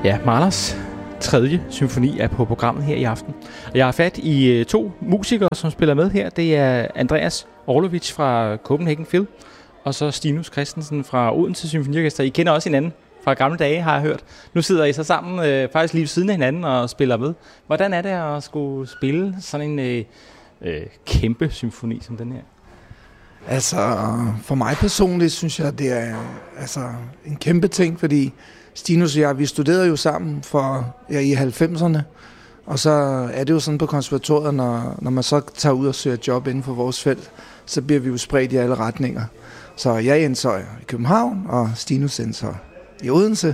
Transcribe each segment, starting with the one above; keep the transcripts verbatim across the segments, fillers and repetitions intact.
Ja, Mahlers tredje symfoni er på programmet her i aften. Og jeg har fat i to musikere, som spiller med her. Det er Andreas Orlovich fra Copenhagen Phil, og så Stinus Christensen fra Odense Symfoniorkester. I kender også hinanden fra gamle dage, har jeg hørt. Nu sidder I så sammen, øh, faktisk lige ved siden af hinanden og spiller med. Hvordan er det at skulle spille sådan en øh, øh, kæmpe symfoni som den her? Altså, for mig personligt synes jeg, det er altså, en kæmpe ting, fordi Stinus og jeg, vi studerede jo sammen for, ja, i halvfemserne, og så er det jo sådan på konservatoriet, når, når man så tager ud og søger job inden for vores felt, så bliver vi jo spredt i alle retninger. Så jeg endte så i København, og Stinus endte så i Odense.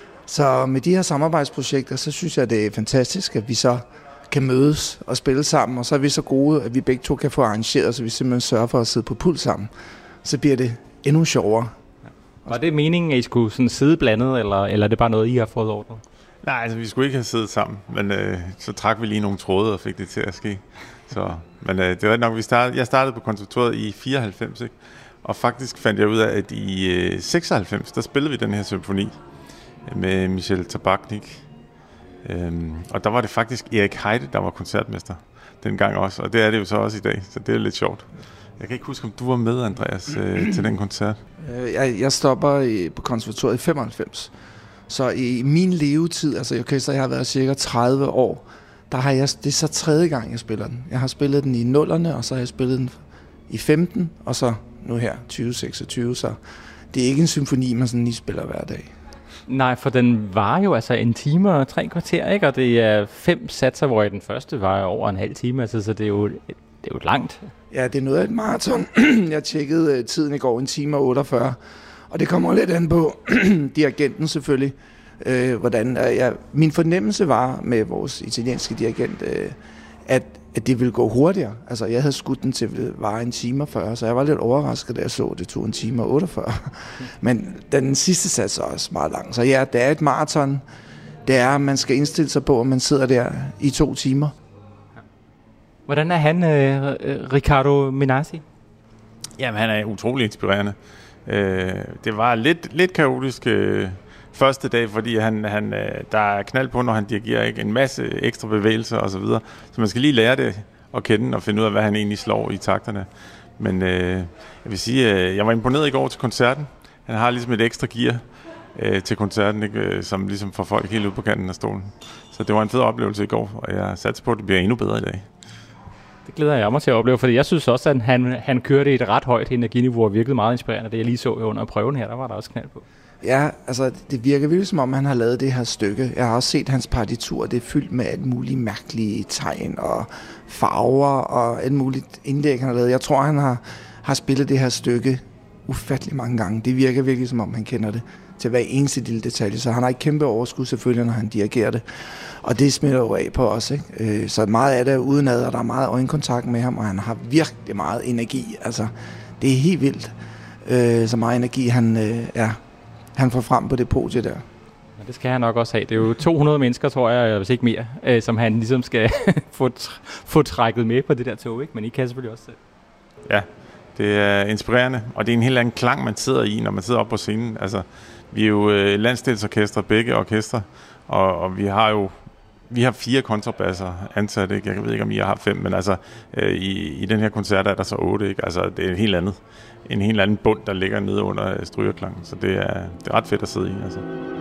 Så med de her samarbejdsprojekter, så synes jeg, det er fantastisk, at vi så kan mødes og spille sammen, og så er vi så gode, at vi begge to kan få arrangeret, så vi simpelthen sørger for at sidde på pult sammen. Så bliver det endnu sjovere. Var det meningen, at I skulle sådan sidde blandet, eller, eller er det bare noget, I har fået ordnet? Nej, altså vi skulle ikke have siddet sammen, men øh, så trak vi lige nogle tråde og fik det til at ske. Så, men øh, det var nok, vi startede, jeg startede på konservatoriet i fireoghalvfems, ikke? Og faktisk fandt jeg ud af, at i øh, seksoghalvfems, der spillede vi den her symfoni med Michel Tabachnik. Øhm, og der var det faktisk Erik Heide, der var koncertmester dengang også, og det er det jo så også i dag, så det er lidt sjovt. Jeg kan ikke huske, om du var med, Andreas, øh, til den koncert. Jeg, jeg stopper i, på konservatoriet i femoghalvfems, så i min levetid, altså i orkester, jeg har været cirka tredive år, der har jeg, det er så tredje gang, jeg spiller den. Jeg har spillet den i nullerne, og så har jeg spillet den i femten, og så nu her, tyve seksogtyve, så det er ikke en symfoni, man sådan lige spiller hver dag. Nej, for den var jo altså en time og tre kvarter, ikke? Og det er fem satser, hvor i den første var over en halv time, altså, så det er jo, det er jo langt. Ja, det er noget af et maraton. Jeg tjekkede tiden i går, en time og otteogfyrre, og det kommer lidt an på dirigenten selvfølgelig. Øh, hvordan, ja, min fornemmelse var med vores italienske dirigent, øh, at, at det ville gå hurtigere. Altså, jeg havde skudt den til at vare en time og fyrre, så jeg var lidt overrasket, da jeg så, det tog en time og otteogfyrre. Men den sidste sats er også meget lang. Så ja, det er et maraton. Det er, at man skal indstille sig på, at man sidder der i to timer. Hvordan er han, øh, Riccardo Minasi? Jamen, han er utrolig inspirerende. Øh, det var lidt, lidt kaotisk øh, første dag, fordi han, han, øh, der er knald på, når han dirigerer, ikke? En masse ekstra bevægelser og så videre. Så man skal lige lære det at kende og finde ud af, hvad han egentlig slår i takterne. Men øh, jeg vil sige, øh, jeg var imponeret i går til koncerten. Han har ligesom et ekstra gear øh, til koncerten, ikke? Som ligesom får folk helt ud på kanten af stolen. Så det var en fed oplevelse i går, og jeg satser på, at det bliver endnu bedre i dag. Det glæder jeg mig til at opleve, fordi jeg synes også, at han, han kørte et ret højt energiniveau og virkede meget inspirerende. Det jeg lige så under prøven her, der var der også knald på. Ja, altså det virker virkelig som om, han har lavet det her stykke. Jeg har også set hans partitur, det er fyldt med alt muligt mærkelige tegn og farver og alt muligt indlæg, han har lavet. Jeg tror, han har, har spillet det her stykke ufattelig mange gange. Det virker virkelig som om, han kender det til hver eneste lille detalje, så han har ikke kæmpe overskud selvfølgelig, når han dirigerer det. Og det smitter jo af på os, ikke? Så meget af det er udenad, og der er meget øjenkontakt med ham, og han har virkelig meget energi. Altså, det er helt vildt, så meget energi han, ja, han får frem på det podie der. Ja, det skal han nok også have. Det er jo to hundrede mennesker, tror jeg, hvis ikke mere, som han ligesom skal få, tr- få trækket med på det der tog, ikke? Men I kan selvfølgelig også selv. Ja, det er inspirerende, og det er en helt anden klang, man sidder i, når man sidder oppe på scenen. Altså, vi er jo øh, landsdelsorkester, begge orkester, og, og vi har jo vi har fire kontrabasser ansat, ikke? Jeg ved ikke, om I har fem, men altså øh, i, i den her koncert er der så otte, ikke? Altså det er en helt andet, en helt anden bund, der ligger nede under strygerklangen, så det er, det er ret fedt at sidde i, altså.